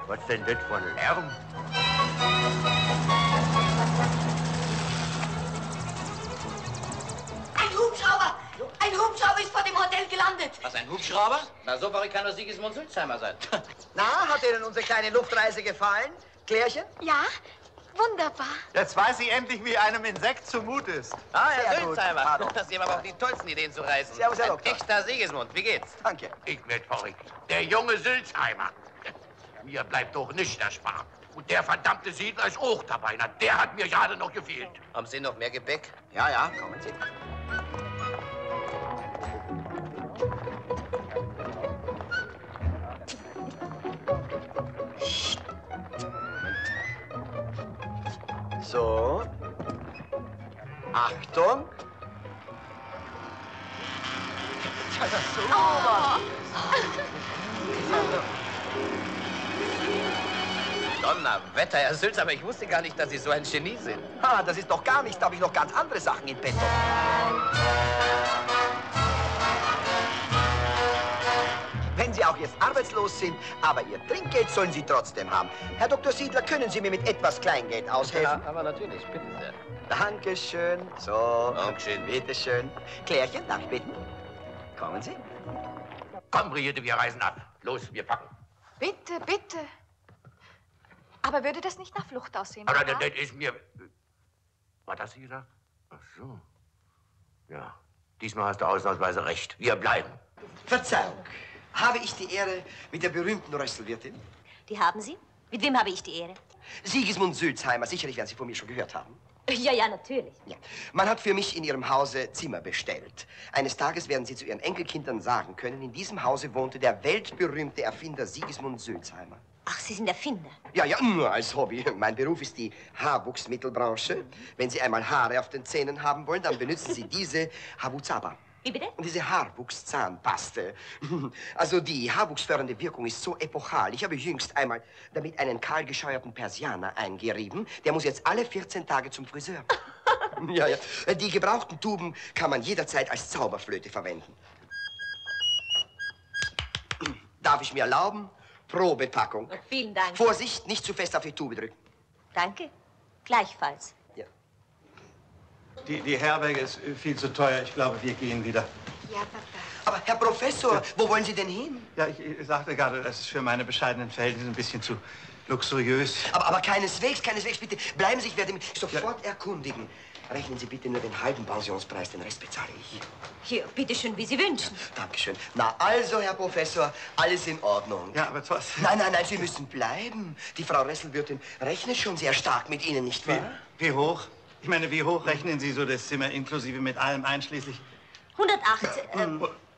Was denn das für ein Lärm? Ein Hubschrauber! Ein Hubschrauber ist vor dem Hotel gelandet. Was, ein Hubschrauber? Na, so verrückt kann doch Sigismund Sulzheimer sein. Na, hat Ihnen unsere kleine Luftreise gefallen? Klärchen? Ja, wunderbar. Jetzt weiß ich endlich, wie einem Insekt zumut ist. Ah, Sehr Herr gut. Sulzheimer. Pardon. Sie haben aber auch die tollsten Ideen zu reisen. Servus, Herr Ein Doktor. echter Sigismund. Wie geht's? Danke. Ich werd verrückt. Der junge Sülzheimer. Mir bleibt doch nicht erspart. Und der verdammte Siedler ist auch dabei. Na, der hat mir gerade noch gefehlt. Haben Sie noch mehr Gepäck? Ja, ja, kommen Sie. So. Achtung. Donnerwetter, Herr Sulzheimer, ich wusste gar nicht, dass Sie so ein Genie sind. Ah, das ist doch gar nichts, da habe ich noch ganz andere Sachen in petto. Wenn Sie auch jetzt arbeitslos sind, aber Ihr Trinkgeld sollen Sie trotzdem haben. Herr Dr. Siedler, können Sie mir mit etwas Kleingeld aushelfen? Ja, aber natürlich, bitte sehr. Dankeschön. So. Dankeschön. Bitteschön. Klärchen, darf ich bitten? Kommen Sie. Komm, Brigitte, wir reisen ab. Los, wir packen. Bitte, bitte. Aber würde das nicht nach Flucht aussehen? Aber Papa? das ist mir... Was hast du gesagt? Ach so. Ja, diesmal hast du ausnahmsweise recht. Wir bleiben. Verzeihung. Habe ich die Ehre mit der berühmten Rösselwirtin? Die haben Sie? Mit wem habe ich die Ehre? Sigismund Sulzheimer. Sicherlich werden Sie von mir schon gehört haben. Ja, ja, natürlich. Ja. Man hat für mich in Ihrem Hause Zimmer bestellt. Eines Tages werden Sie zu Ihren Enkelkindern sagen können, in diesem Hause wohnte der weltberühmte Erfinder Sigismund Sulzheimer. Ach, Sie sind Erfinder. Ja, ja, nur als Hobby. Mein Beruf ist die Haarwuchsmittelbranche. Wenn Sie einmal Haare auf den Zähnen haben wollen, dann benutzen Sie diese Habuzaba. Wie bitte? Und diese Haarwuchszahnpaste. Also die haarwuchsfördernde Wirkung ist so epochal. Ich habe jüngst einmal damit einen kahlgescheuerten Persianer eingerieben. Der muss jetzt alle 14 Tage zum Friseur. Ja, ja. Die gebrauchten Tuben kann man jederzeit als Zauberflöte verwenden. Darf ich mir erlauben? Probepackung. Oh, vielen Dank. Vorsicht, nicht zu fest auf die Tube drücken. Danke. Gleichfalls. Ja. Die Herberge ist viel zu teuer. Ich glaube, wir gehen wieder. Ja, Papa. Aber Herr Professor, wo wollen Sie denn hin? Ja, ich sagte gerade, das ist für meine bescheidenen Verhältnisse ein bisschen zu luxuriös. Aber keineswegs, keineswegs, bitte. Bleiben Sie, ich werde mich sofort erkundigen. Rechnen Sie bitte nur den halben Pensionspreis, den Rest bezahle ich. Hier, bitteschön, wie Sie wünschen. Dankeschön. Na also, Herr Professor, alles in Ordnung. Ja, aber was? Nein, nein, nein, Sie müssen bleiben. Die Frau Resselwirtin rechnet schon sehr stark mit Ihnen, nicht wahr? Wie hoch? Ich meine, wie hoch rechnen Sie so das Zimmer inklusive mit allem einschließlich? 108.